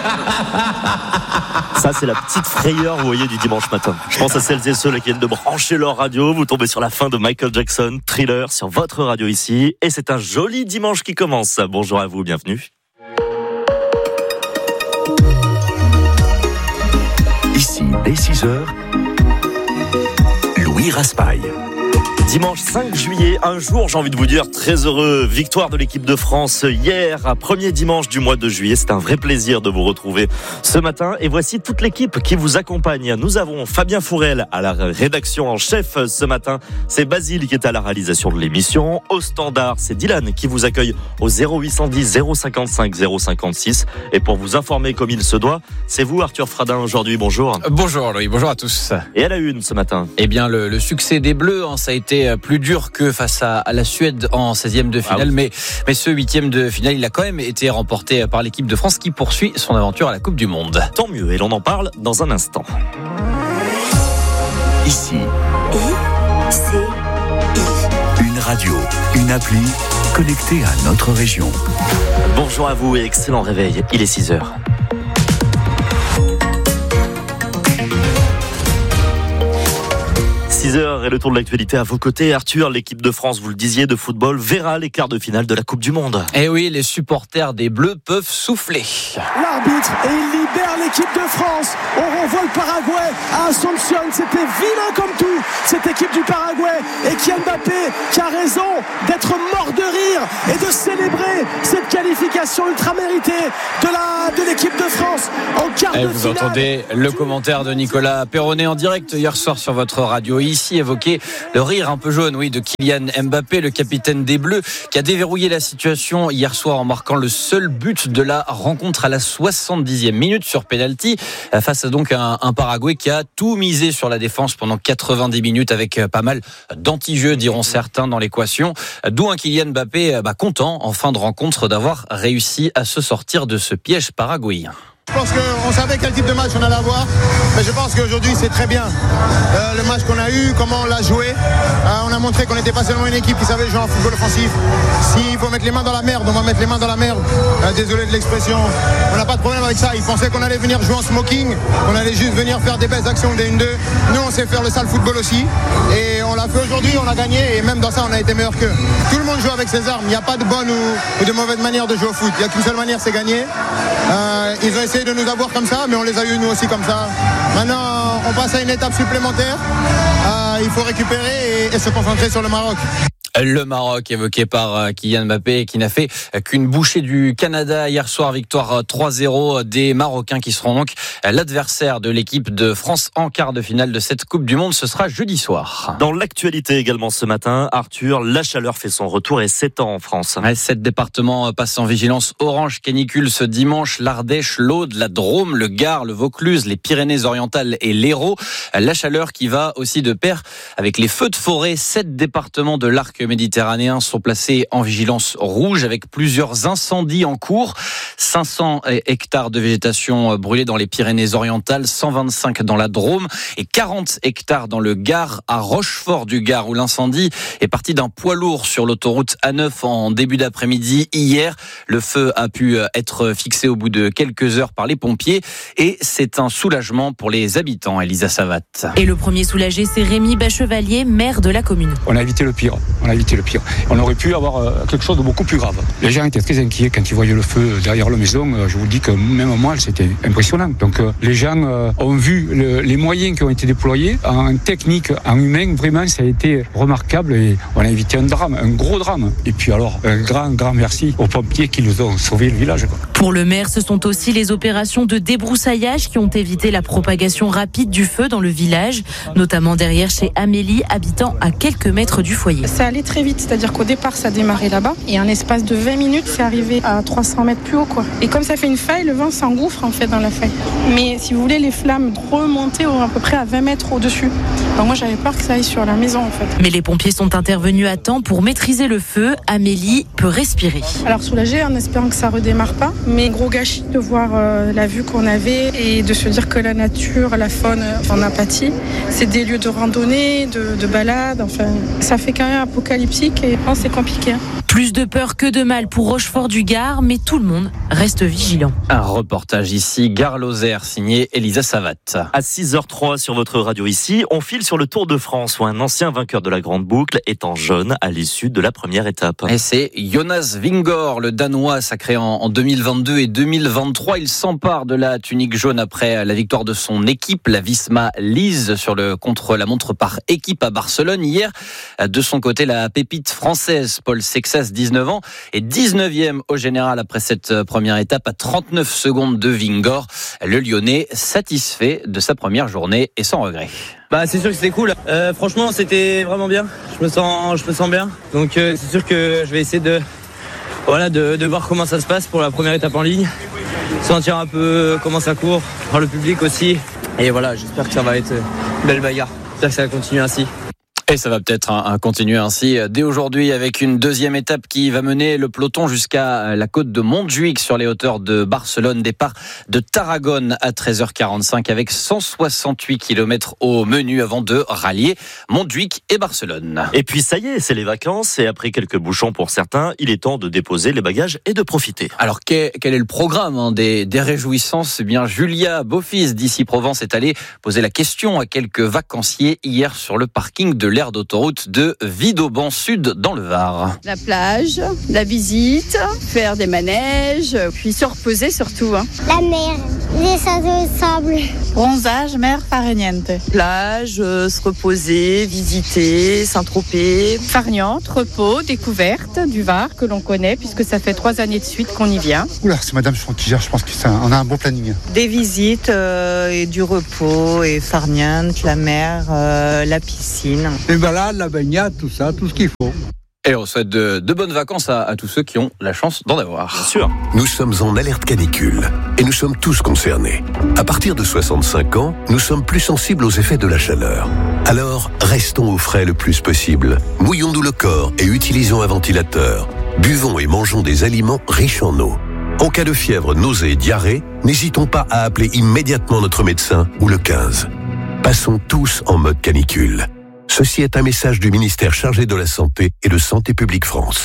Ça, c'est la petite frayeur, vous voyez, du dimanche matin. Je pense à celles et ceux qui viennent de brancher leur radio. Vous tombez sur la fin de Michael Jackson, Thriller, sur votre radio ici. Et c'est un joli dimanche qui commence. Bonjour à vous, bienvenue. Ici, dès 6h, Louis Raspail. Dimanche 5 juillet, un jour, j'ai envie de vous dire, très heureux. Victoire de l'équipe de France hier, premier dimanche du mois de juillet. C'est un vrai plaisir de vous retrouver ce matin. Et voici toute l'équipe qui vous accompagne. Nous avons Fabien Fourel à la rédaction en chef ce matin. C'est Basile qui est à la réalisation de l'émission. Au standard, c'est Dylan qui vous accueille au 0810 055 056. Et pour vous informer comme il se doit, c'est vous, Arthur Fradin, aujourd'hui. Bonjour. Bonjour Louis, bonjour à tous. Et à la une ce matin. Eh bien, le succès des Bleus, ça a été plus dur que face à la Suède en 16e de finale, mais ce 8e de finale, il a quand même été remporté par l'équipe de France qui poursuit son aventure à la Coupe du Monde. Tant mieux, et l'on en parle dans un instant. Ici, une radio, une appli connectée à notre région. Bonjour à vous et excellent réveil, il est 6h. 6h et le tour de l'actualité à vos côtés. Arthur, l'équipe de France, vous le disiez, de football, verra les quarts de finale de la Coupe du Monde. Eh oui, les supporters des Bleus peuvent souffler. L'arbitre, et il libère l'équipe de France. On renvoie le Paraguay à Asunción. C'était vilain comme tout, cette équipe du Paraguay. Et Kylian Mbappé qui a raison d'être mort de rire et de célébrer cette qualification ultra méritée de l'équipe de France en quart de finale. Vous entendez le commentaire de Nicolas Perronnet en direct hier soir sur votre radio. Ici évoqué le rire un peu jaune de Kylian Mbappé, le capitaine des Bleus, qui a déverrouillé la situation hier soir en marquant le seul but de la rencontre à la 70e minute sur pénalty, face à donc un Paraguay qui a tout misé sur la défense pendant 90 minutes avec pas mal d'anti-jeux, diront certains, dans l'équation. D'où un Kylian Mbappé content en fin de rencontre d'avoir réussi à se sortir de ce piège paraguayen. Je pense qu'on savait quel type de match on allait avoir, mais je pense qu'aujourd'hui c'est très bien. Le match qu'on a eu, comment on l'a joué, on a montré qu'on n'était pas seulement une équipe qui savait jouer en football offensif. S'il faut mettre les mains dans la merde, on va mettre les mains dans la merde. Désolé de l'expression, on n'a pas de problème avec ça. Ils pensaient qu'on allait venir jouer en smoking, qu'on allait juste venir faire des belles actions des 1-2. Nous on sait faire le sale football aussi, et on l'a fait aujourd'hui, on a gagné, et même dans ça on a été meilleur qu'eux. Tout le monde joue avec ses armes, il n'y a pas de bonne ou de mauvaise manière de jouer au foot. Il n'y a qu'une seule manière, c'est gagner. Ils ont essayé de nous avoir comme ça, mais on les a eu nous aussi comme ça. Maintenant, on passe à une étape supplémentaire. Il faut récupérer et se concentrer sur le Maroc. Le Maroc évoqué par Kylian Mbappé qui n'a fait qu'une bouchée du Canada hier soir, victoire 3-0 des Marocains qui seront donc l'adversaire de l'équipe de France en quart de finale de cette Coupe du Monde. Ce sera jeudi soir. Dans l'actualité également ce matin, Arthur, la chaleur fait son retour et s'étend en France. 7 départements passent en vigilance orange canicule ce dimanche. L'Ardèche, l'Aude, la Drôme, le Gard, le Vaucluse, les Pyrénées-Orientales et l'Hérault. La chaleur qui va aussi de pair avec les feux de forêt. 7 départements de l'arc méditerranéens sont placés en vigilance rouge avec plusieurs incendies en cours. 500 hectares de végétation brûlés dans les Pyrénées-Orientales, 125 dans la Drôme et 40 hectares dans le Gard, à Rochefort du Gard, où l'incendie est parti d'un poids lourd sur l'autoroute A9 en début d'après-midi hier. Le feu a pu être fixé au bout de quelques heures par les pompiers et c'est un soulagement pour les habitants. Elisa Savat. Et le premier soulagé, c'est Rémi Bachevalier, maire de la commune. On a évité le pire. On aurait pu avoir quelque chose de beaucoup plus grave. Les gens étaient très inquiets quand ils voyaient le feu derrière leur maison. Je vous dis que même moi, c'était impressionnant. Donc les gens ont vu les moyens qui ont été déployés en technique, en humain. Vraiment, ça a été remarquable et on a évité un drame, un gros drame. Et puis alors, un grand merci aux pompiers qui nous ont sauvé le village. Pour le maire, ce sont aussi les opérations de débroussaillage qui ont évité la propagation rapide du feu dans le village, notamment derrière chez Amélie, habitant à quelques mètres du foyer. Ça allait très vite, c'est-à-dire qu'au départ ça démarrait là-bas et en espace de 20 minutes c'est arrivé à 300 mètres plus haut quoi. Et comme ça fait une faille, le vent s'engouffre en fait dans la faille. Mais si vous voulez, les flammes remontaient à peu près à 20 mètres au-dessus. Donc moi j'avais peur que ça aille sur la maison en fait. Mais les pompiers sont intervenus à temps pour maîtriser le feu. Amélie peut respirer. Alors soulagée en espérant que ça redémarre pas, mais gros gâchis de voir la vue qu'on avait et de se dire que la nature, la faune en a pâti. C'est des lieux de randonnée, de balade, enfin ça fait quand même apocalyptique et c'est compliqué. Plus de peur que de mal pour Rochefort-du-Gard, mais tout le monde reste vigilant. Un reportage ici, Gare-Lozère, signé Elisa Savat. À 6h03 sur votre radio ici, on file sur le Tour de France où un ancien vainqueur de la Grande Boucle est en jaune à l'issue de la première étape. Et c'est Jonas Vingegaard, le Danois, sacré en 2022 et 2023. Il s'empare de la tunique jaune après la victoire de son équipe, la Visma Lease, sur le contre-la-montre par équipe à Barcelone. Hier, de son côté, la pépite française, Paul Sexas, 19 ans, est 19e au général après cette première étape à 39 secondes de Vingegaard. Le Lyonnais satisfait de sa première journée et sans regret. C'est sûr que c'était cool. Franchement, c'était vraiment bien. Je me sens bien. Donc c'est sûr que je vais essayer de voir comment ça se passe pour la première étape en ligne. Sentir un peu comment ça court, voir le public aussi. Et voilà, j'espère que ça va être une belle bagarre. J'espère que ça va continuer ainsi. Et ça va peut-être continuer ainsi dès aujourd'hui avec une deuxième étape qui va mener le peloton jusqu'à la côte de Montjuïc sur les hauteurs de Barcelone. Départ de Tarragone à 13h45 avec 168 km au menu avant de rallier Montjuïc et Barcelone. Et puis ça y est, c'est les vacances et après quelques bouchons pour certains, il est temps de déposer les bagages et de profiter. Alors quel est le programme des réjouissances ? Eh bien, Julia Beaufils d'Ici Provence est allée poser la question à quelques vacanciers hier sur le parking de l'aire d'autoroute de Vidauban Sud dans le Var. La plage, la visite, faire des manèges, puis se reposer surtout. La mer, les sables de sable. Bronzage, mer farniente. Plage, se reposer, visiter, Saint-Tropez. Farniente, repos, découverte du Var que l'on connaît puisque ça fait 3 années de suite qu'on y vient. Oula, c'est Madame qui gère, je pense qu'on a un bon planning. Des visites et du repos et farniente, la mer, la piscine. Les balades, la baignade, tout ça, tout ce qu'il faut. Et on souhaite de bonnes vacances à tous ceux qui ont la chance d'en avoir. Bien sûr. Nous sommes en alerte canicule et nous sommes tous concernés. À partir de 65 ans, nous sommes plus sensibles aux effets de la chaleur. Alors, restons au frais le plus possible. Mouillons-nous le corps et utilisons un ventilateur. Buvons et mangeons des aliments riches en eau. En cas de fièvre, nausée et diarrhée, n'hésitons pas à appeler immédiatement notre médecin ou le 15. Passons tous en mode canicule. Ceci est un message du ministère chargé de la Santé et de Santé publique France.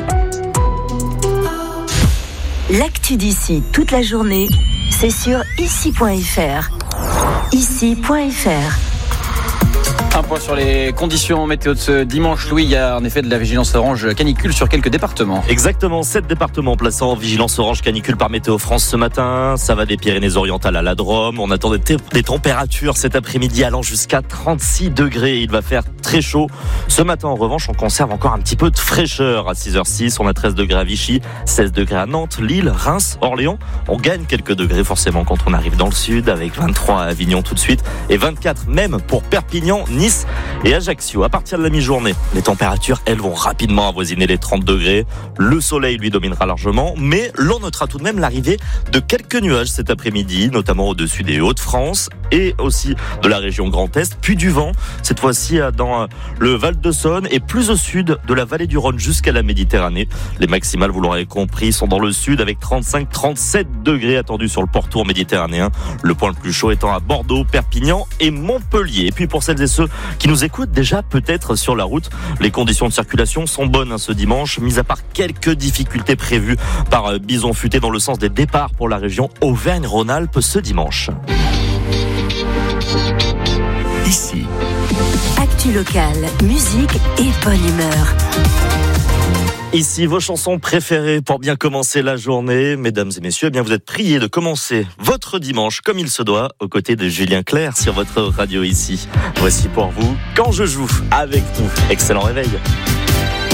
L'actu d'ici toute la journée, c'est sur ici.fr. Ici.fr. Un point sur les conditions météo de ce dimanche, Louis. Il y a en effet de la vigilance orange canicule sur quelques départements. Exactement, 7 départements plaçant en vigilance orange canicule par Météo France ce matin. Ça va des Pyrénées-Orientales à la Drôme. On attend des températures cet après-midi allant jusqu'à 36 degrés. Il va faire très chaud. Ce matin, en revanche, on conserve encore un petit peu de fraîcheur. À 6h06, on a 13 degrés à Vichy, 16 degrés à Nantes, Lille, Reims, Orléans. On gagne quelques degrés forcément quand on arrive dans le sud, avec 23 à Avignon tout de suite et 24 même pour Perpignan, Nice et Ajaccio. À partir de la mi-journée, les températures, elles vont rapidement avoisiner les 30 degrés. Le soleil, lui, dominera largement, mais l'on notera tout de même l'arrivée de quelques nuages cet après-midi, notamment au-dessus des Hauts-de-France et aussi de la région Grand Est, puis du vent, cette fois-ci dans le Val-de-Saône et plus au sud de la vallée du Rhône jusqu'à la Méditerranée. Les maximales, vous l'aurez compris, sont dans le sud avec 35-37 degrés attendus sur le pourtour méditerranéen. Le point le plus chaud étant à Bordeaux, Perpignan et Montpellier. Et puis pour celles et ceux qui nous écoutent déjà peut-être sur la route, les conditions de circulation sont bonnes ce dimanche, mis à part quelques difficultés prévues par Bison Futé dans le sens des départs pour la région Auvergne-Rhône-Alpes ce dimanche. Ici. Actu locale, musique et bonne humeur. Ici, vos chansons préférées pour bien commencer la journée. Mesdames et messieurs, eh bien, vous êtes priés de commencer votre dimanche comme il se doit, aux côtés de Julien Clerc sur votre radio ici. Voici pour vous Quand je joue avec nous. Excellent réveil.